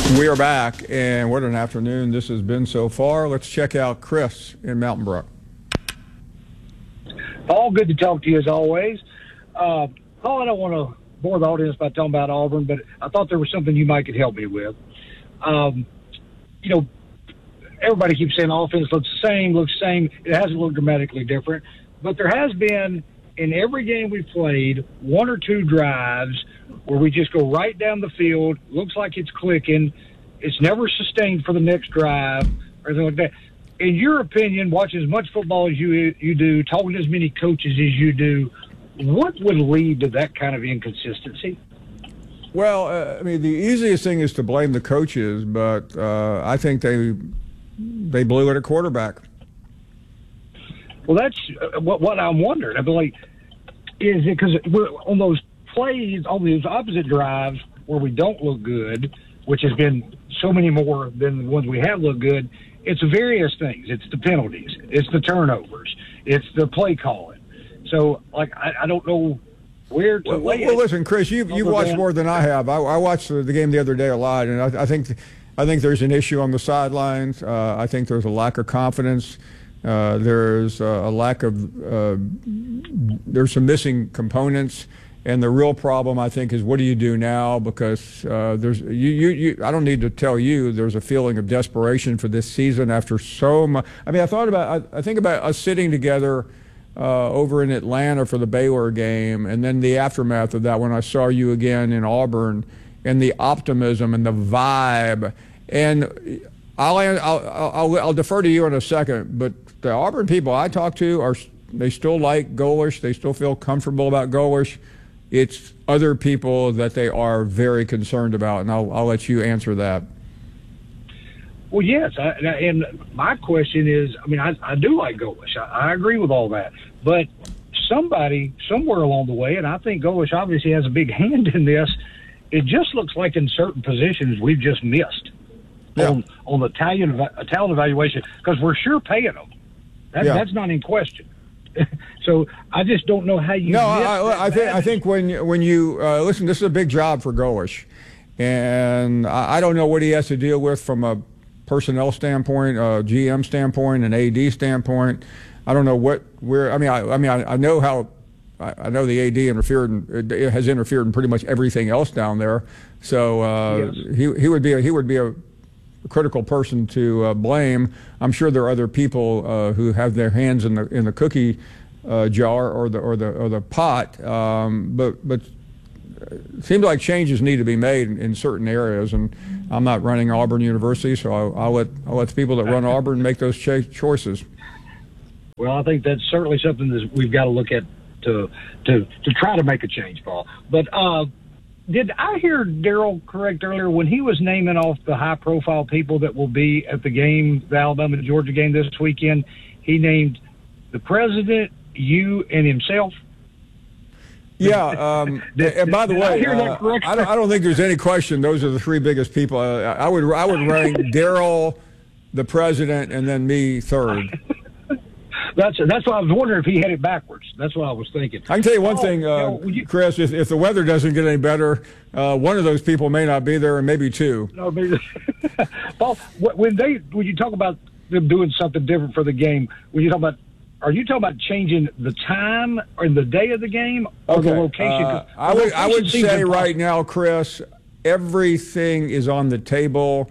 We are back, and what an afternoon this has been so far. Let's check out Chris in Mountain Brook. Paul, good to talk to you as always. Paul, I don't want to bore the audience by talking about Auburn, but I thought there was something you might could help me with. Everybody keeps saying offense looks the same. It hasn't looked dramatically different, but there has been, in every game we've played, one or two drives where we just go right down the field, looks like it's clicking. It's never sustained for the next drive or anything like that. In your opinion, watching as much football as you do, talking to as many coaches as you do, what would lead to that kind of inconsistency? Well, the easiest thing is to blame the coaches, but I think they blew it at quarterback. Well, that's what I'm wondering. I believe is it because we're on those plays, on those opposite drives where we don't look good, which has been so many more than the ones we have looked good. It's various things. It's the penalties. It's the turnovers. It's the play calling. So, I don't know where to lay it. Well, listen, Chris, you've watched more than I have. I watched the game the other day a lot, and I think there's an issue on the sidelines. I think there's a lack of confidence. There's a lack of there's some missing components, and the real problem, I think, is what do you do now? Because there's I don't need to tell you there's a feeling of desperation for this season after so much. I think about us sitting together over in Atlanta for the Baylor game, and then the aftermath of that when I saw you again in Auburn, and the optimism and the vibe. And I'll defer to you in a second, but the Auburn people I talk to they still like Golesh. They still feel comfortable about Golesh. It's other people that they are very concerned about, and I'll let you answer that. Well, yes, and my question is, I do like Golesh. I agree with all that, but somebody somewhere along the way, and I think Golesh obviously has a big hand in this, it just looks like in certain positions we've just missed on the talent evaluation, because we're sure paying them. That's not in question. So I just don't know how you. No, I think when you listen, this is a big job for Golesh, and I don't know what he has to deal with from a personnel standpoint, a GM standpoint, an AD standpoint. I don't know I know how. I know the AD has interfered in pretty much everything else down there. So yes. he would be a critical person to blame. I'm sure there are other people who have their hands in the cookie jar or the pot. But it seems like changes need to be made in certain areas. And I'm not running Auburn University, so I'll let the people that run Auburn make those choices. Well, I think that's certainly something that we've got to look at to try to make a change, Paul. But did I hear Daryl correct earlier when he was naming off the high-profile people that will be at the game, the Alabama-Georgia game this weekend? He named the president, you, and himself. Yeah, and by the way, I don't think there's any question those are the three biggest people. I would rank Daryl, the president, and then me third. That's what I was wondering if he had it backwards. That's what I was thinking. I can tell you one thing, Chris. If the weather doesn't get any better, one of those people may not be there, and maybe two. No, Paul, when you talk about them doing something different for the game, are you talking about changing the time or the day of the game or the location? I would say right now, Chris, everything is on the table.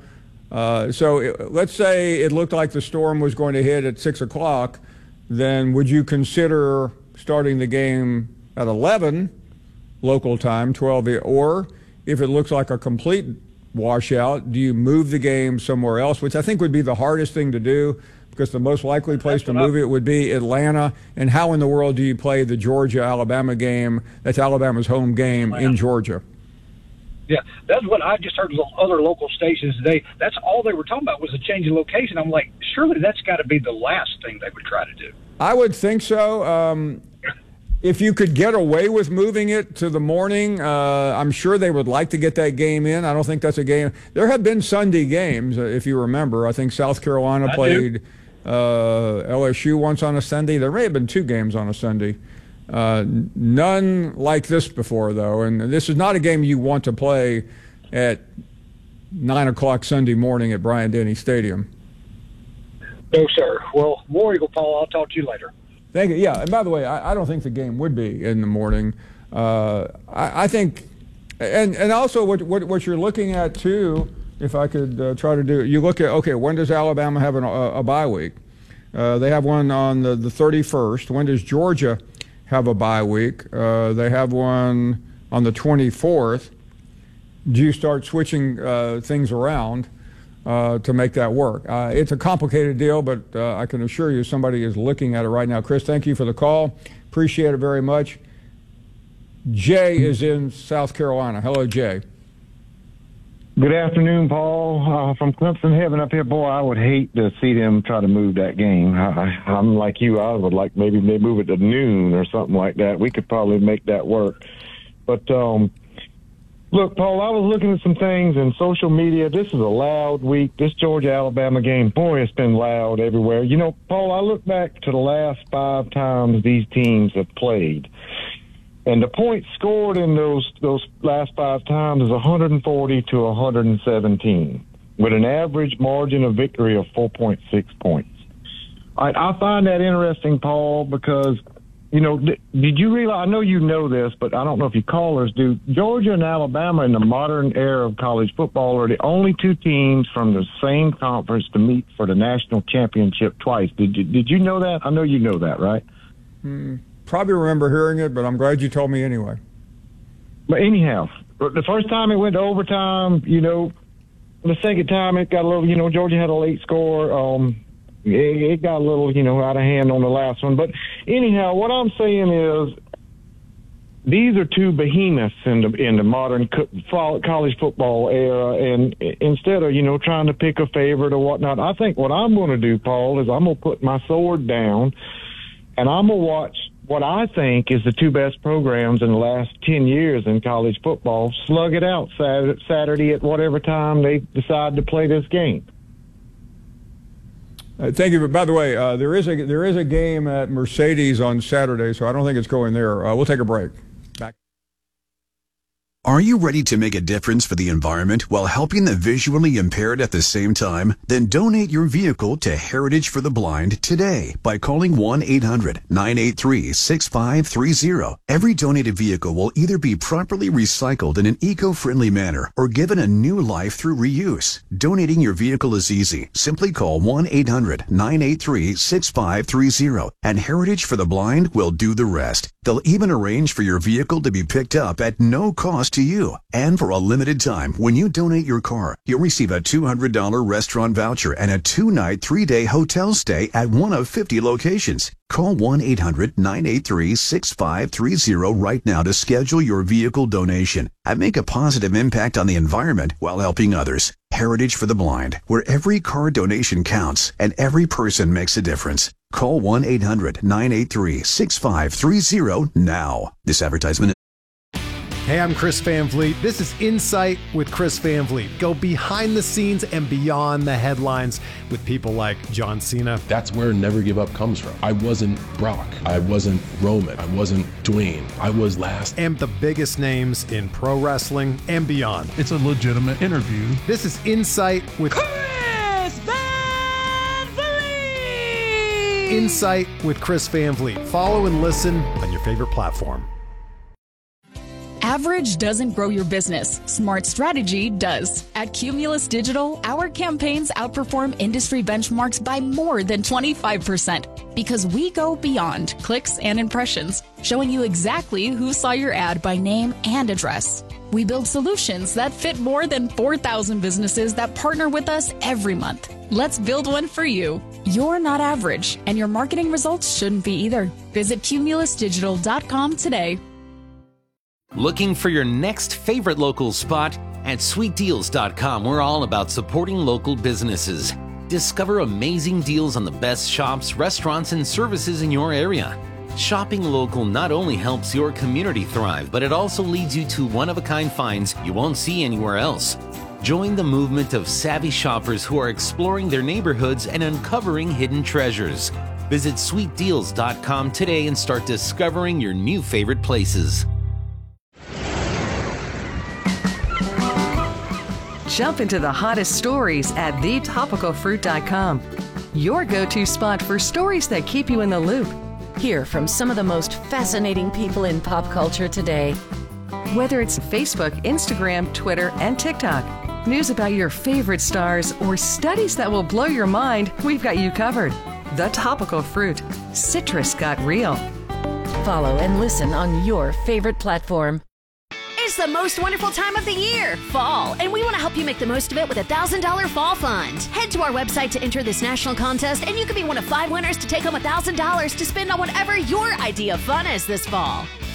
So let's say it looked like the storm was going to hit at 6 o'clock. Then would you consider starting the game at 11 local time, 12, or if it looks like a complete washout, do you move the game somewhere else, which I think would be the hardest thing to do because the most likely place to move it would be Atlanta. And how in the world do you play the Georgia-Alabama game? That's Alabama's home game in Georgia. Yeah, that's what I just heard on other local stations today. That's all they were talking about was a change of location. I'm like, surely that's got to be the last thing they would try to do. I would think so. If you could get away with moving it to the morning, I'm sure they would like to get that game in. I don't think that's a game. There have been Sunday games, if you remember. I think South Carolina played LSU once on a Sunday. There may have been two games on a Sunday. None like this before, though, and this is not a game you want to play at 9 o'clock Sunday morning at Bryant-Denny Stadium. No, sir. Well, War Eagle, Paul, I'll talk to you later. Thank you. Yeah, and by the way, I don't think the game would be in the morning. I think, and also what you're looking at too, if I could try to do it, you look at, okay, when does Alabama have a bye week? They have one on the 31st. When does Georgia have a bye week? They have one on the 24th. Do you start switching things around to make that work? It's a complicated deal, but I can assure you somebody is looking at it right now. Chris, thank you for the call. Appreciate it very much. Jay is in South Carolina. Hello, Jay. Good afternoon, Paul. From Clemson Heaven up here. Boy, I would hate to see them try to move that game. I'm like you. I would like maybe they move it to noon or something like that. We could probably make that work. But look, Paul, I was looking at some things in social media. This is a loud week. This Georgia-Alabama game, boy, it's been loud everywhere. You know, Paul, I look back to the last 5 times these teams have played. And the points scored in those last 5 times is 140 to 117, with an average margin of victory of 4.6 points. I find that interesting, Paul, because, you know, did you realize, I know you know this, but I don't know if you callers do, Georgia and Alabama in the modern era of college football are the only 2 teams from the same conference to meet for the national championship twice. Did you know that? I know you know that, right? Probably remember hearing it, but I'm glad you told me anyway. But anyhow, the first time it went to overtime, you know, the second time it got a little, you know, Georgia had a late score. It got a little, you know, out of hand on the last one. But anyhow, what I'm saying is these are 2 behemoths in the modern college football era. And instead of, you know, trying to pick a favorite or whatnot, I think what I'm going to do, Paul, is I'm going to put my sword down and I'm going to watch what I think is the 2 best programs in the last 10 years in college football slug it out Saturday at whatever time they decide to play this game. Thank you. By the way, there is a game at Mercedes on Saturday, so I don't think it's going there. We'll take a break. Back. Are you ready to make a difference for the environment while helping the visually impaired at the same time? Then donate your vehicle to Heritage for the Blind today by calling 1-800-983-6530. Every donated vehicle will either be properly recycled in an eco-friendly manner or given a new life through reuse. Donating your vehicle is easy. Simply call 1-800-983-6530 and Heritage for the Blind will do the rest. They'll even arrange for your vehicle to be picked up at no cost to you. And for a limited time, when you donate your car, you'll receive a $200 restaurant voucher and a 2-night, 3-day hotel stay at one of 50 locations. Call 1-800-983-6530 right now to schedule your vehicle donation and make a positive impact on the environment while helping others. Heritage for the Blind, where every car donation counts and every person makes a difference. Call 1-800-983-6530 now. This advertisement. Hey, I'm Chris Van Vliet. This is Insight with Chris Van Vliet. Go behind the scenes and beyond the headlines with people like John Cena. That's where Never Give Up comes from. I wasn't Brock. I wasn't Roman. I wasn't Dwayne. I was last. And the biggest names in pro wrestling and beyond. It's a legitimate interview. This is Insight with Chris Van Vliet. Insight with Chris Van Vliet. Follow and listen on your favorite platform. Average doesn't grow your business. Smart strategy does. At Cumulus Digital, our campaigns outperform industry benchmarks by more than 25% because we go beyond clicks and impressions, showing you exactly who saw your ad by name and address. We build solutions that fit more than 4,000 businesses that partner with us every month. Let's build one for you. You're not average, and your marketing results shouldn't be either. Visit cumulusdigital.com today. Looking for your next favorite local spot? At sweetdeals.com, we're all about supporting local businesses. Discover amazing deals on the best shops, restaurants, and services in your area. Shopping local not only helps your community thrive, but it also leads you to one-of-a-kind finds you won't see anywhere else. Join the movement of savvy shoppers who are exploring their neighborhoods and uncovering hidden treasures. Visit sweetdeals.com today and start discovering your new favorite places. Jump into the hottest stories at thetopicalfruit.com. Your go-to spot for stories that keep you in the loop. Hear from some of the most fascinating people in pop culture today. Whether it's Facebook, Instagram, Twitter, and TikTok, news about your favorite stars, or studies that will blow your mind, we've got you covered. The Topical Fruit. Citrus got real. Follow and listen on your favorite platform. It's the most wonderful time of the year, fall, and we want to help you make the most of it with a $1,000 fall fund. Head to our website to enter this national contest, and you could be one of 5 winners to take home $1,000 to spend on whatever your idea of fun is this fall.